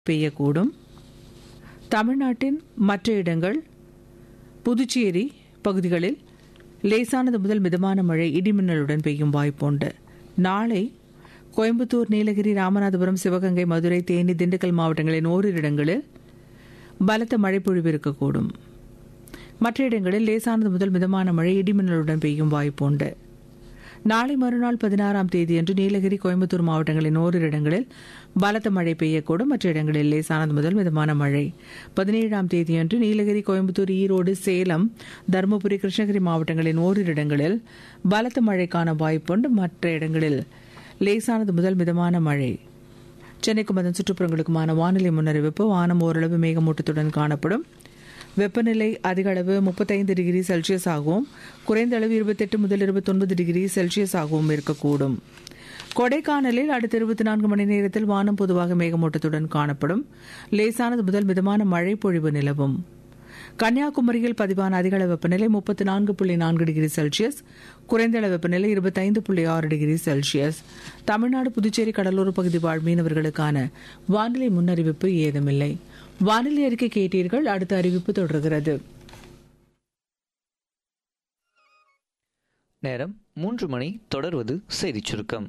பெய்யக்கூடும். தமிழ்நாட்டின் மற்ற இடங்கள், புதுச்சேரி பகுதிகளில் லேசானது முதல் மிதமான மழை இடிமின்னலுடன் பெய்யும் வாய்ப்புண்டு. நாளை கோயம்புத்தூர், நீலகிரி, ராமநாதபுரம், சிவகங்கை, மதுரை, தேனி, திண்டுக்கல் மாவட்டங்களின் ஓரிரு இடங்களில் பலத்த மழை பொழிவு இருக்கக்கூடும். மற்ற இடங்களில் லேசானது முதல் மிதமான மழை இடிமின்னலுடன் பெய்யும் வாய்ப்புண்டு. நாளை மறுநாள் 16ஆம் தேதியன்று நீலகிரி, கோயம்புத்தூர் மாவட்டங்களின் ஓரிரு இடங்களில் பலத்த மழை பெய்யக்கூடும். மற்ற இடங்களில் லேசானது முதல் மிதமான மழை. 17ஆம் தேதியன்று நீலகிரி, கோயம்புத்தூர், ஈரோடு, சேலம், தருமபுரி, கிருஷ்ணகிரி மாவட்டங்களின் ஓரிரு இடங்களில் பலத்த மழைக்கான வாய்ப்புண்டு. மற்ற இடங்களில் லேசானது முதல் மிதமான மழை. சென்னைக்கும் அதன் சுற்றுப்புறங்களுக்குமான வானிலை முன்னறிவிப்பு. வானம் ஓரளவு மேகமூட்டத்துடன் காணப்படும். வெப்பநிலை அதிக அளவு 35 டிகிரி செல்சியஸ் ஆகவும் குறைந்த அளவு 28 முதல் 29 டிகிரி செல்சியஸ் ஆகவும் இருக்கக்கூடும். கொடைக்கானலில் அடுத்த 24 மணி நேரத்தில் வானம் பொதுவாக மேகமூட்டத்துடன் காணப்படும். லேசானது முதல் மிதமான மழை பொழிவு நிலவும். கன்னியாகுமரியில் பதிவான அதிக அளவு வெப்பநிலை 34.4 டிகிரி செல்சியஸ், குறைந்த அளவு வெப்பநிலை 25.6 டிகிரி செல்சியஸ். தமிழ்நாடு, புதுச்சேரி கடலோர பகுதி வாழ் மீனவர்களுக்கான வானிலை முன்னறிவிப்பு ஏதுமில்லை. வானிலை அறிக்கை கேட்டீர்கள். அடுத்த அறிவிப்பு தொடர்கிறது. நேரம் 3 மணி. தொடர்வது செய்திச் சுருக்கம்.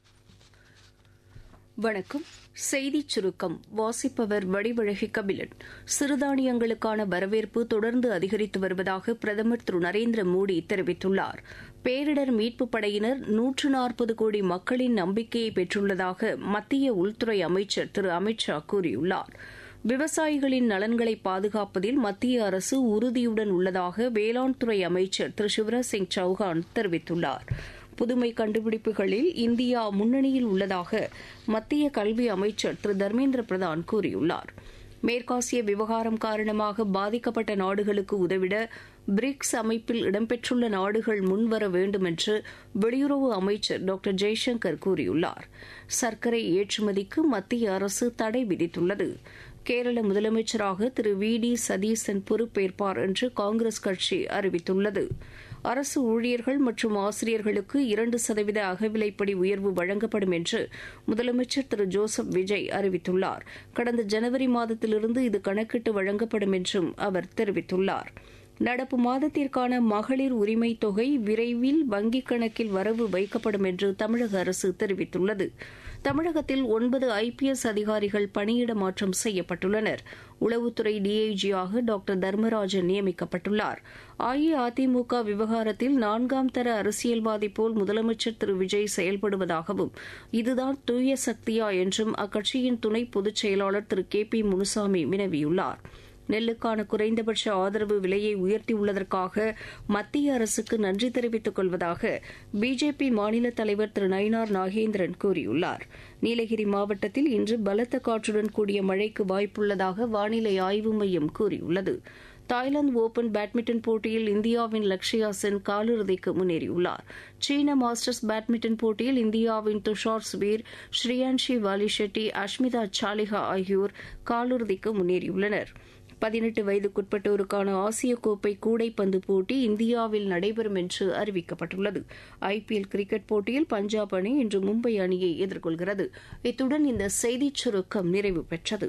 வணக்கம். செய்திச் சுருக்கம் வாசிப்பவர் வடிவழகி கபிலன். சிறுதானியங்களுக்கான வரவேற்பு தொடர்ந்து அதிகரித்து வருவதாக பிரதமர் திரு நரேந்திர மோடி தெரிவித்துள்ளார். பேரிடர் மீட்புப் படையினர் 140 கோடி மக்களின் நம்பிக்கையை பெற்றுள்ளதாக மத்திய உள்துறை அமைச்சர் திரு அமித் ஷா கூறியுள்ளார். விவசாயிகளின் நலன்களை பாதுகாப்பதில் மத்திய அரசு உறுதியுடன் உள்ளதாக வேளாண் துறை அமைச்சர் திரு சிவராஜ் சிங் சௌஹான் தெரிவித்துள்ளார். புதுமை கண்டுபிடிப்புகளில் இந்தியா முன்னணியில் உள்ளதாக மத்திய கல்வி அமைச்சர் திரு தர்மேந்திர பிரதான் கூறியுள்ளார். மேற்காசிய விவகாரம் காரணமாக பாதிக்கப்பட்ட நாடுகளுக்கு உதவிட பிரிக்ஸ் அமைப்பில் இடம்பெற்றுள்ள நாடுகள் முன்வர வேண்டும் என்று வெளியுறவு அமைச்சர் டாக்டர் ஜெய்சங்கர் கூறியுள்ளார். சர்க்கரை ஏற்றுமதிக்கு மத்திய அரசு தடை விதித்துள்ளது. கேரள முதலமைச்சராக திரு வி.டி. சதீசன் பொறுப்பேற்பார் என்று காங்கிரஸ் கட்சி அறிவித்துள்ளது. அரசு ஊழியர்கள் மற்றும் ஆசிரியர்களுக்கு 2% அகவிலைப்படி உயர்வு வழங்கப்படும் என்று முதலமைச்சர் திரு ஜோசப் விஜய் அறிவித்துள்ளார். கடந்த ஜனவரி மாதத்திலிருந்து இது கணக்கிட்டு வழங்கப்படும் என்றும் அவர் தெரிவித்துள்ளார். நடப்பு மாதத்திற்கான மகளிர் உரிமை தொகை விரைவில் வங்கிக் கணக்கில் வரவு வைக்கப்படும் என்று தமிழக அரசு தெரிவித்துள்ளது. தமிழகத்தில் 9 IPS அதிகாரிகள் பணியிட மாற்றம் செய்யப்பட்டுள்ளனர். உளவுத்துறை டிஐஜியாக டாக்டர் தர்மராஜன் நியமிக்கப்பட்டுள்ளார். அஇஅதிமுக விவகாரத்தில் 4ஆம் தர அரசியல்வாதி போல் முதலமைச்சர் திரு விஜய் செயல்படுவதாகவும் இதுதான் தூய சக்தியா என்றும் அக்கட்சியின் துணை பொதுச் செயலாளர் திரு கே.பி. முனுசாமி வினவியுள்ளார். நெல்லுக்கான குறைந்தபட்ச ஆதரவு விலையை உயர்த்தியுள்ளதற்காக மத்திய அரசுக்கு நன்றி தெரிவித்துக் கொள்வதாக பிஜேபி மாநில தலைவர் திரு நயினார் நாகேந்திரன் கூறியுள்ளார். நீலகிரி மாவட்டத்தில் இன்று பலத்த காற்றுடன் கூடிய மழைக்கு வாய்ப்புள்ளதாக வானிலை ஆய்வு மையம் கூறியுள்ளது. தாய்லாந்து ஓபன் பேட்மிண்டன் போட்டியில் இந்தியாவின் லக்ஷயா சென் காலிறுதிக்கு முன்னேறியுள்ளார். சீன மாஸ்டர்ஸ் பேட்மிண்டன் போட்டியில் இந்தியாவின் துஷார் சுபீர், ஸ்ரீயான்ஷி வாலிஷெட்டி, அஷ்மிதா சாலிஹா ஆகியோர் காலிறுதிக்கு முன்னேறியுள்ளனர். 18 வயதுக்குட்பட்டோருக்கான ஆசிய கோப்பை கூடைப்பந்து போட்டி இந்தியாவில் நடைபெறும் என்று அறிவிக்கப்பட்டுள்ளது. IPL கிரிக்கெட் போட்டியில் பஞ்சாப் அணி இன்று மும்பை அணியை எதிர்கொள்கிறது. இத்துடன் இந்த செய்திச் சுருக்கம் நிறைவு பெற்றது.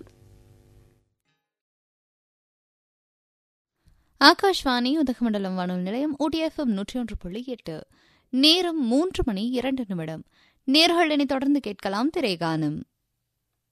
ஆகாஷ்வாணி உதகமண்டலம் வானொலி நிலையம் OTFM 101.8. நேரம் 3 மணி 2 நிமிடம். நேர்களை தொடர்ந்து கேட்கலாம் திரைகானம்.